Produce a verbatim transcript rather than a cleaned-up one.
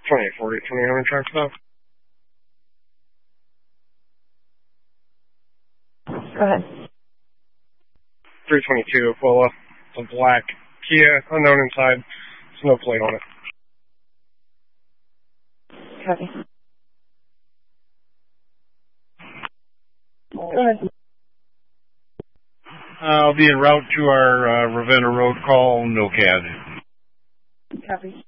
twenty-eight forty, twenty hundred track stop. Go ahead. three twenty-two Aquila. It's a black Kia, unknown inside. There's no plate on it. Copy. Go ahead. Uh, I'll be en route to our uh, Ravenna Road call, no C A D. Copy.